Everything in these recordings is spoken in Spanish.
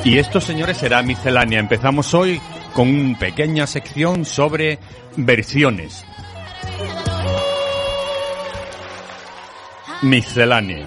Y esto, señores, será miscelánea. Empezamos hoy con una pequeña sección sobre versiones. Miscelánea.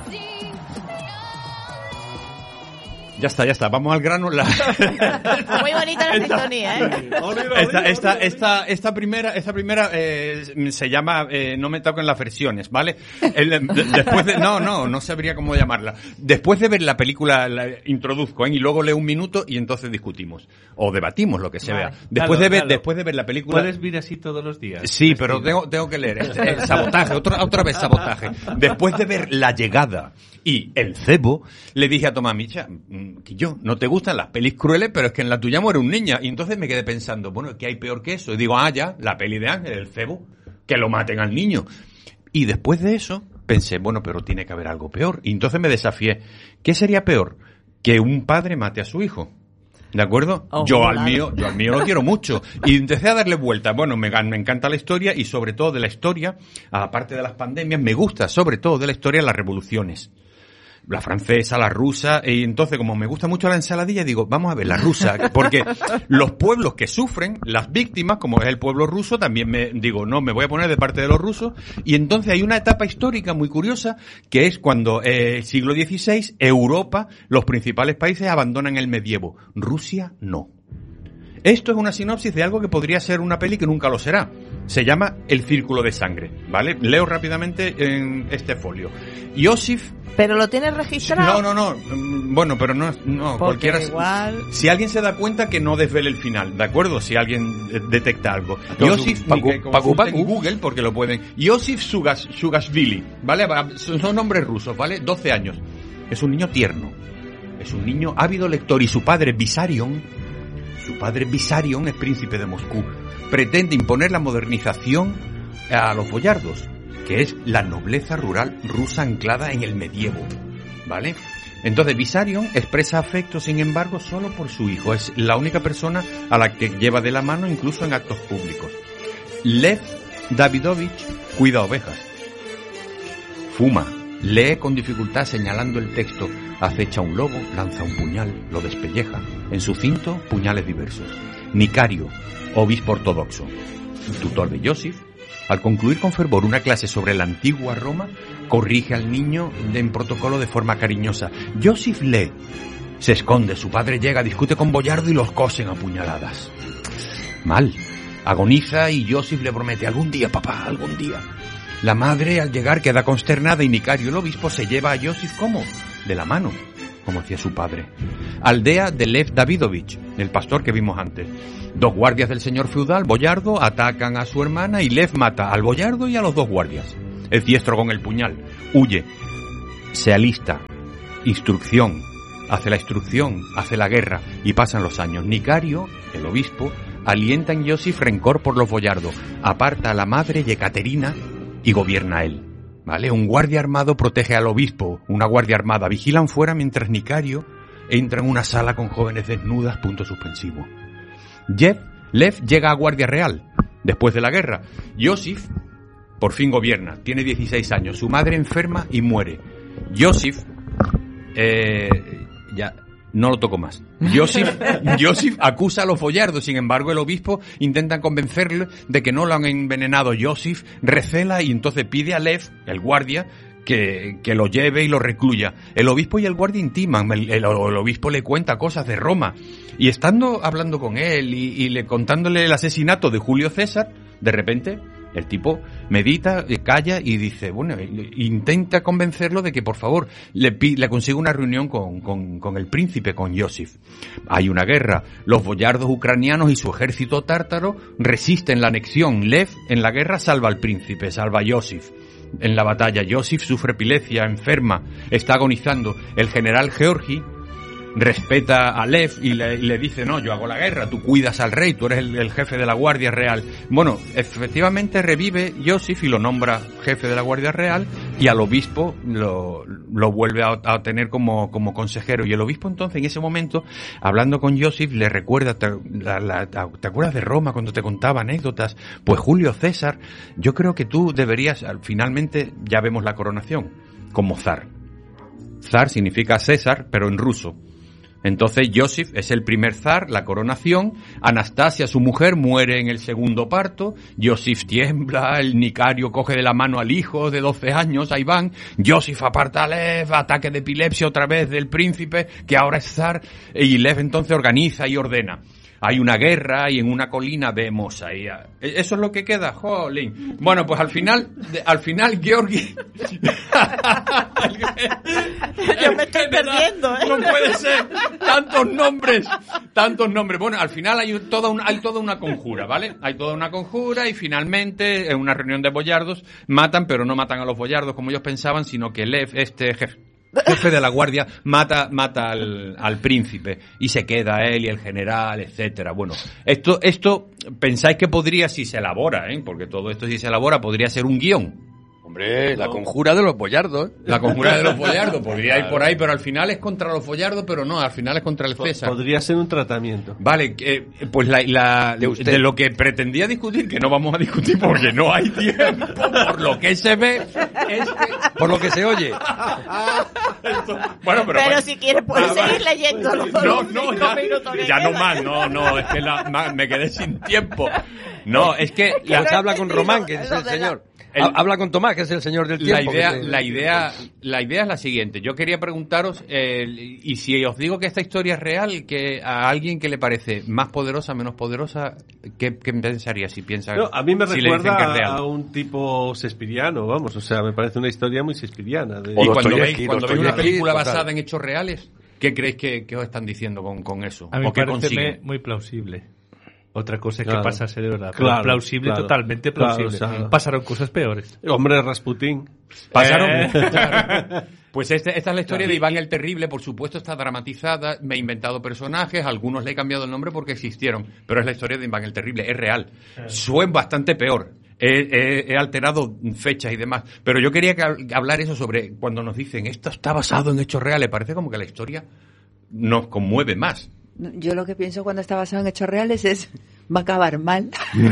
Ya está. Vamos al grano. Muy bonita la sintonía, ¿eh? Esta primera se llama no me toquen las versiones, ¿vale? Después de no sabría cómo llamarla. Después de ver la película la introduzco, y luego leo un minuto y entonces discutimos o debatimos lo que se vea. Después de ver la película. ¿Puedes vir así todos los días? Sí, pero tengo que leer. Sabotaje, otra vez sabotaje. Después de ver La Llegada y El Cebo, le dije a Tomás Micha, que yo, no te gustan las pelis crueles, pero es que en la tuya muere un niño. Y entonces me quedé pensando, bueno, ¿qué hay peor que eso? Y digo, ya, la peli de Ángel, El Cebo, que lo maten al niño. Y después de eso, pensé, bueno, pero tiene que haber algo peor. Y entonces me desafié, ¿qué sería peor? Que un padre mate a su hijo. ¿De acuerdo? Yo al mío lo quiero mucho. Y empecé a darle vueltas. Bueno, me encanta la historia y sobre todo de la historia, aparte de las pandemias, me gusta sobre todo de la historia las revoluciones. La francesa, la rusa, y entonces como me gusta mucho la ensaladilla, digo, vamos a ver la rusa, porque los pueblos que sufren, las víctimas, como es el pueblo ruso, también me voy a poner de parte de los rusos, y entonces hay una etapa histórica muy curiosa, que es cuando, siglo XVI, Europa, los principales países abandonan el medievo. Rusia, no. Esto es una sinopsis de algo que podría ser una peli que nunca lo será. Se llama El Círculo de Sangre, ¿vale? Leo rápidamente en este folio. Iosif... ¿Pero lo tienes registrado? No. Bueno, pero no cualquiera. Igual... Si alguien se da cuenta, que no desvele el final, ¿de acuerdo? Si alguien detecta algo. Iosif, en Google, porque lo pueden. Iosif Shugashvili, ¿vale? Son nombres rusos, ¿vale? 12 años. Es un niño tierno. Es un niño ávido lector y su padre Vissarion es príncipe de Moscú. Pretende imponer la modernización a los boyardos, que es la nobleza rural rusa anclada en el medievo, ¿vale? Entonces Vissarion expresa afecto, sin embargo, solo por su hijo. Es la única persona a la que lleva de la mano, incluso en actos públicos. Lev Davidovich cuida ovejas. Fuma. Lee con dificultad señalando el texto. Acecha un lobo, lanza un puñal, lo despelleja. En su cinto, puñales diversos. Nicario, obispo ortodoxo, tutor de Iosif, al concluir con fervor una clase sobre la antigua Roma, corrige al niño en protocolo de forma cariñosa. Iosif lee. Se esconde, su padre llega, discute con Boyardo y los cosen a puñaladas. Mal. Agoniza y Iosif le promete, algún día, papá, algún día. La madre, al llegar, queda consternada y Nicario, el obispo, se lleva a Iosif, ¿cómo? De la mano, como hacía su padre. Aldea de Lev Davidovich, el pastor que vimos antes. 2 guardias del señor feudal, Boyardo, atacan a su hermana y Lev mata al Boyardo y a los 2 guardias. El diestro con el puñal huye, se alista, instrucción, hace la instrucción, hace la guerra y pasan los años. Nicario, el obispo, alienta en Iosif rencor por los Boyardo, aparta a la madre Yekaterina y gobierna él, ¿vale? Un guardia armado protege al obispo, una guardia armada vigilan fuera mientras Nicario entra en una sala con jóvenes desnudas, punto suspensivo. Lev llega a Guardia Real, después de la guerra. Iosif por fin gobierna, tiene 16 años, su madre enferma y muere. Iosif, ya... No lo toco más. Iosif acusa a los boyardos, sin embargo el obispo intenta convencerle de que no lo han envenenado. Iosif recela y entonces pide a Lev, el guardia, que lo lleve y lo recluya. El obispo y el guardia intiman, el obispo le cuenta cosas de Roma, y estando hablando con él y contándole el asesinato de Julio César, de repente el tipo medita, calla y dice, bueno, intenta convencerlo de que por favor le consiga una reunión con el príncipe, con Iosif. Hay una guerra, los boyardos ucranianos y su ejército tártaro resisten la anexión. Lev en la guerra salva al príncipe, salva a Iosif. En la batalla Iosif sufre epilepsia, enferma, está agonizando. El general Georgi respeta a Lev y le dice, no, yo hago la guerra, tú cuidas al rey, tú eres el jefe de la Guardia Real. Bueno, efectivamente revive Iosif y lo nombra jefe de la Guardia Real, y al obispo lo vuelve a tener como consejero. Y el obispo entonces, en ese momento, hablando con Iosif, le recuerda, ¿te acuerdas de Roma cuando te contaba anécdotas? Pues Julio César, yo creo que tú deberías, finalmente ya vemos la coronación, como zar. Zar significa César, pero en ruso. Entonces Joseph es el primer zar, la coronación, Anastasia, su mujer, muere en el segundo parto, Joseph tiembla, el Nicario coge de la mano al hijo de 12 años, ahí van, Joseph aparta a Lev, ataque de epilepsia otra vez del príncipe, que ahora es zar, y Lev entonces organiza y ordena. Hay una guerra y en una colina vemos ahí. Eso es lo que queda, jolín. Bueno, pues al final Georgi. Yo me estoy perdiendo, ¿eh? No puede ser. Tantos nombres. Bueno, al final hay toda una conjura, ¿vale? Hay toda una conjura y finalmente en una reunión de boyardos matan, pero no matan a los boyardos como ellos pensaban, sino que Lev, jefe de la guardia, mata al príncipe y se queda él y el general, etcétera. Bueno, esto pensáis que podría, si se elabora, porque todo esto si se elabora podría ser un guión. Hombre, la conjura de los boyardos. La conjura de los boyardos podría ir por ahí, pero al final es contra los boyardos, pero no, al final es contra el César. Podría ser un tratamiento. Vale, pues de lo que pretendía discutir, que no vamos a discutir porque no hay tiempo, por lo que se ve, por lo que se oye. Bueno, pero si quieres puedes seguir leyéndolo. Ya no más, no, es que me quedé sin tiempo. No, es que habla con Román, que es el señor. Habla con Tomás, que es el señor del tiempo. La idea es la siguiente. Yo quería preguntaros, y si os digo que esta historia es real, que a alguien que le parece más poderosa, menos poderosa, ¿qué pensaría si piensa? No, a mí me si recuerda que es real? a un tipo shakespeariano, vamos, o sea, me parece una historia muy shakespeariana. Y cuando veis una película basada en hechos reales, ¿qué creéis que os están diciendo con eso? A mí me parece muy plausible. Otra cosa es que pasase de verdad. Pero plausible, totalmente plausible. Claro, pasaron cosas peores. Hombre, Rasputín. Pasaron. Pues esta es la historia de Iván el Terrible. Por supuesto está dramatizada. Me he inventado personajes. Algunos le he cambiado el nombre porque existieron. Pero es la historia de Iván el Terrible. Es real. Suena bastante peor. He alterado fechas y demás. Pero yo quería hablar eso sobre cuando nos dicen esto está basado en hechos reales. Parece como que la historia nos conmueve más. Yo lo que pienso cuando está basado en hechos reales es va a acabar mal.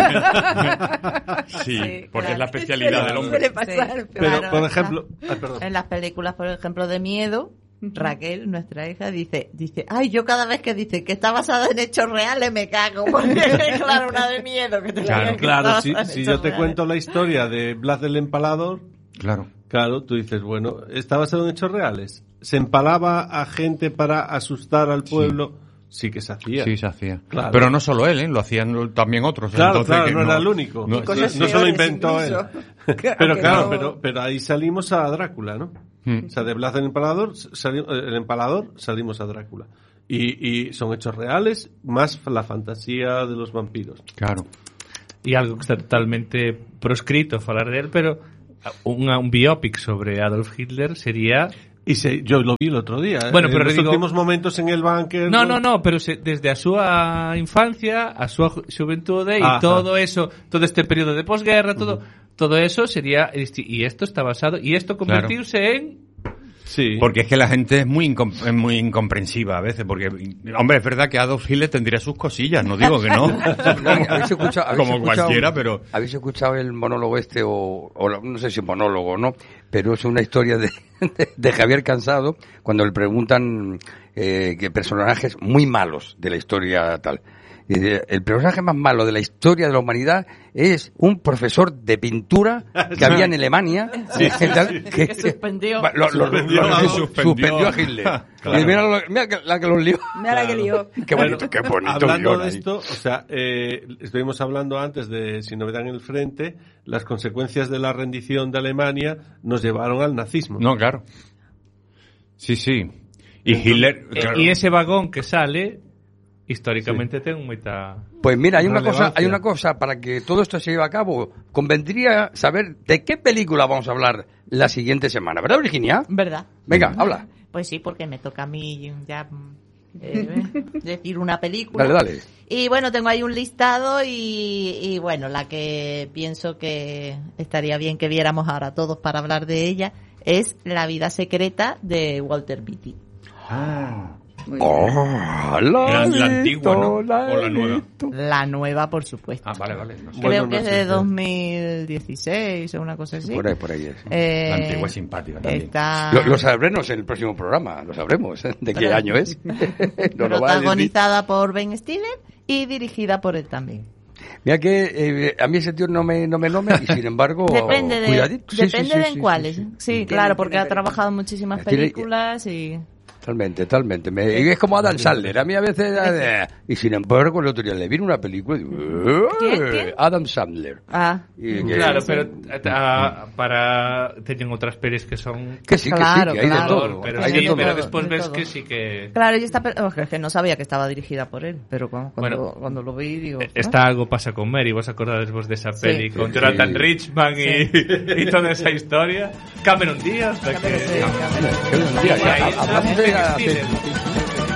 Sí, porque es la especialidad del hombre. Suele pasar, pero por ejemplo, en las películas, por ejemplo, de miedo, Raquel, nuestra hija, dice, ay, yo cada vez que dice que está basada en hechos reales me cago, porque claro, una de miedo que te claro, si yo te cuento la historia de Blas el Empalador, claro, tú dices, bueno, está basado en hechos reales. Se empalaba a gente para asustar al pueblo. Sí que se hacía. Sí, se hacía. Claro. Pero no solo él, lo hacían también otros. Claro, entonces, no era el único. No se lo inventó él. Pero ahí salimos a Drácula, ¿no? O sea, de Blas el Empalador salimos a Drácula. Y son hechos reales, más la fantasía de los vampiros. Claro. Y algo que está totalmente proscrito hablar de él, pero un biopic sobre Adolf Hitler sería... yo lo vi el otro día. Bueno, pero en los últimos momentos en el búnker. No, pero desde a súa infancia, a súa xuventude e todo eso, todo este período de posguerra, todo eso sería, y esto está basado, y esto convertirse en... Sí. Porque es que la gente es muy incomprensiva a veces, porque, hombre, es verdad que Adolf Hitler tendría sus cosillas, no digo que no. Como cualquiera, pero... ¿Habéis escuchado el monólogo o no sé si monólogo o no, pero es una historia de Javier Cansado, cuando le preguntan que personajes muy malos de la historia tal. El personaje más malo de la historia de la humanidad es un profesor de pintura que había en Alemania que suspendió suspendió a Hitler. Claro. Y mira la que los lió. Mira la que lió. Qué bonito hablando de esto, o sea, estuvimos hablando antes de Sin Novedad en el Frente, las consecuencias de la rendición de Alemania nos llevaron al nazismo. No, claro. Sí. Y Hitler... Claro. Y ese vagón que sale... Históricamente tengo mucha... Pues mira, hay una cosa para que todo esto se lleve a cabo. Convendría saber de qué película vamos a hablar la siguiente semana, ¿verdad, Virginia? ¿Verdad? Venga, habla. Pues sí, porque me toca a mí ya decir una película. Dale. Y bueno, tengo ahí un listado y bueno, la que pienso que estaría bien que viéramos ahora todos para hablar de ella es La vida secreta de Walter Mitty. La antigua, ¿no? O la nueva. La nueva, por supuesto. Vale. No sé. Creo que es de 2016 o una cosa así. Por ahí es. La antigua es simpática también. Lo sabremos en el próximo programa, lo sabremos de qué año es. Protagonizada por Ben Stiller y dirigida por él también. Mira que a mí ese tío no me y sin embargo depende de en cuáles. Sí, claro, porque ha trabajado en muchísimas películas y... Totalmente. Y es como Adam Sandler. A mí a veces... y sin embargo, el otro día le vino una película y digo... ¿Quién? Adam Sandler. Claro, pero tienen otras pelis que son... Que sí, que hay de todo. Pero después ves que sí que... Claro, y es que no sabía que estaba dirigida por él, pero cuando lo vi digo... Algo pasa con Mary, ¿vos acordáis vos de esa peli? Con Jonathan Richman y toda esa historia. Cameron Díaz. Cameron Díaz.